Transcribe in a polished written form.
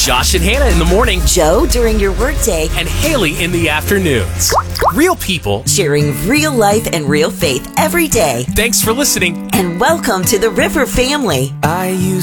Josh and Hannah in the morning, Joe during your workday, and Haley in the afternoons. Real people sharing real life and real faith every day. Thanks for listening. And welcome to the River family. I used